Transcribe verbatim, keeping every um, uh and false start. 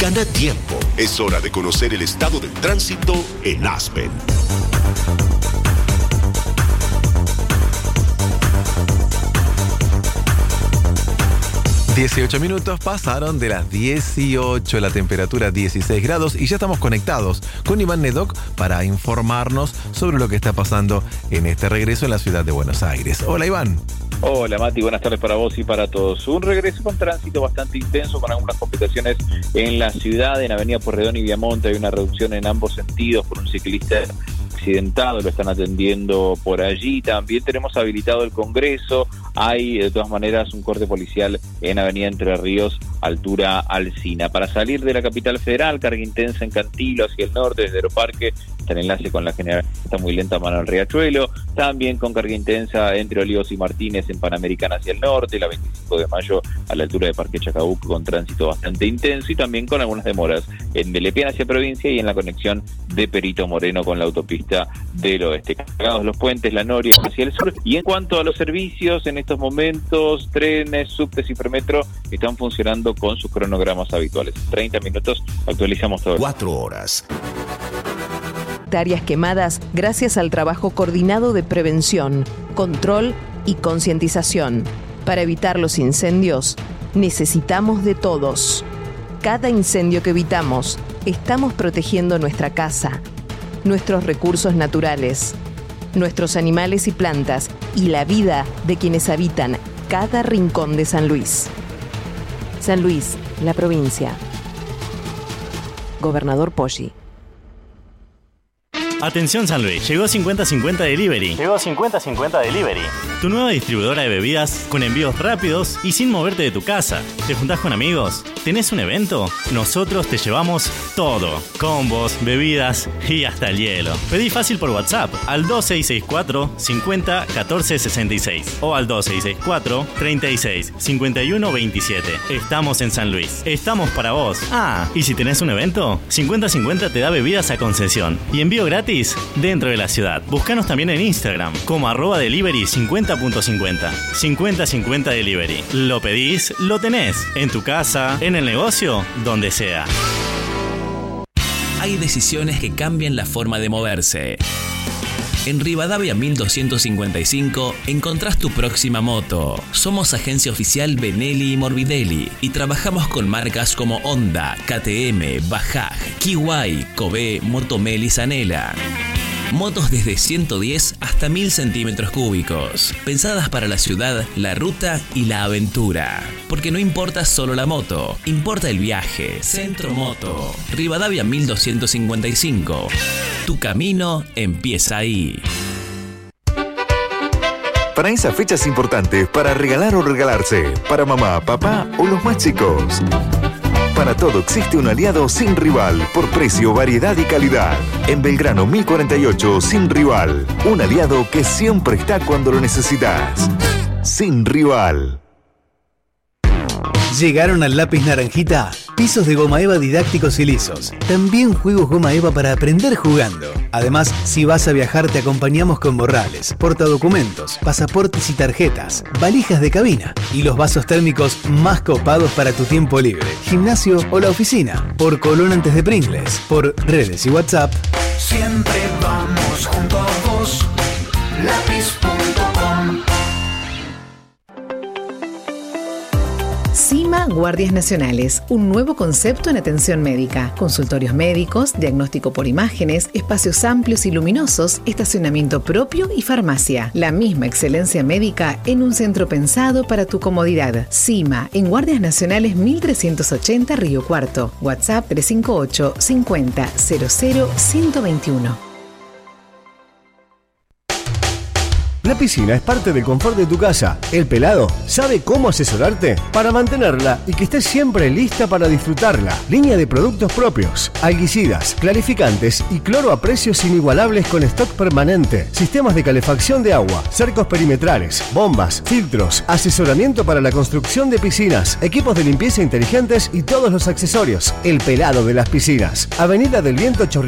Gana tiempo. Es hora de conocer el estado del tránsito en Aspen. dieciocho minutos pasaron de las dieciocho, la temperatura dieciséis grados y ya estamos conectados con Iván Nedoc para informarnos sobre lo que está pasando en este regreso en la ciudad de Buenos Aires. Hola, Iván. Hola, Mati, buenas tardes para vos y para todos. Un regreso con tránsito bastante intenso, con algunas complicaciones en la ciudad. En Avenida Porredón y Viamonte hay una reducción en ambos sentidos por un ciclista accidentado, lo están atendiendo por allí. También tenemos habilitado el Congreso. Hay de todas maneras un corte policial en Avenida Entre Ríos, altura Alsina. Para salir de la capital federal, carga intensa en Cantilo hacia el norte, desde Aeroparque, está en enlace con la General, está muy lenta Manuel Riachuelo. También con carga intensa entre Olivos y Martínez en Panamericana hacia el norte, la veinticinco de mayo a la altura de Parque Chacabuco, con tránsito bastante intenso y también con algunas demoras en Belepián hacia provincia y en la conexión de Perito Moreno con la autopista del oeste. Cargados los puentes, la Noria hacia el sur. Y en cuanto a los servicios, en estos momentos, trenes, subtes y premetro están funcionando con sus cronogramas habituales. En treinta minutos actualizamos todo. Cuatro horas. Hectáreas quemadas gracias al trabajo coordinado de prevención, control y concientización. Para evitar los incendios, necesitamos de todos. Cada incendio que evitamos, estamos protegiendo nuestra casa, nuestros recursos naturales, nuestros animales y plantas y la vida de quienes habitan cada rincón de San Luis. San Luis, la provincia. Gobernador Poggi. Atención San Luis, llegó cincuenta cincuenta Delivery. Llegó cincuenta cincuenta Delivery. Tu nueva distribuidora de bebidas con envíos rápidos y sin moverte de tu casa. ¿Te juntás con amigos? ¿Tenés un evento? Nosotros te llevamos todo. Combos, bebidas y hasta el hielo. Pedí fácil por WhatsApp al dos seis seis cuatro, cincuenta, catorce sesenta y seis o al dos seis seis cuatro, treinta y seis, cincuenta y uno veintisiete. Estamos en San Luis. Estamos para vos. Ah, y si tenés un evento, cincuenta cincuenta te da bebidas a concesión y envío gratis dentro de la ciudad. Búscanos también en Instagram como arroba delivery cincuenta punto cincuenta. cincuenta cincuenta Delivery. Lo pedís, lo tenés. En tu casa, en el negocio, donde sea. Hay decisiones que cambian la forma de moverse. En Rivadavia mil doscientos cincuenta y cinco encontrás tu próxima moto. Somos agencia oficial Benelli y Morbidelli y trabajamos con marcas como Honda, K T M, Bajaj, Kiwai, Kobe, Motomel y Zanela. Motos desde ciento diez hasta mil centímetros cúbicos. Pensadas para la ciudad, la ruta y la aventura. Porque no importa solo la moto, importa el viaje. Centro Moto. Rivadavia mil doscientos cincuenta y cinco. Tu camino empieza ahí. Para esas fechas importantes, para regalar o regalarse, para mamá, papá o los más chicos. Para todo existe un aliado Sin Rival, por precio, variedad y calidad. En Belgrano mil cuarenta y ocho, Sin Rival. Un aliado que siempre está cuando lo necesitas. Sin Rival. ¿Llegaron al lápiz naranjita? Pisos de goma eva didácticos y lisos. También juegos goma eva para aprender jugando. Además, si vas a viajar te acompañamos con morrales, portadocumentos, pasaportes y tarjetas, valijas de cabina y los vasos térmicos más copados para tu tiempo libre, gimnasio o la oficina. Por Colón antes de Pringles, por redes y WhatsApp. Siempre vamos junto a vos. lápiz punto com. CIMA Guardias Nacionales, un nuevo concepto en atención médica. Consultorios médicos, diagnóstico por imágenes, espacios amplios y luminosos, estacionamiento propio y farmacia. La misma excelencia médica en un centro pensado para tu comodidad. CIMA, en Guardias Nacionales mil trescientos ochenta Río Cuarto. WhatsApp tres cinco ocho, cincuenta, cero cero, ciento veintiuno. La piscina es parte del confort de tu casa. El Pelado sabe cómo asesorarte para mantenerla y que estés siempre lista para disfrutarla. Línea de productos propios, alguicidas, clarificantes y cloro a precios inigualables con stock permanente. Sistemas de calefacción de agua, cercos perimetrales, bombas, filtros, asesoramiento para la construcción de piscinas, equipos de limpieza inteligentes y todos los accesorios. El Pelado de las piscinas. Avenida del Viento Chorrillos.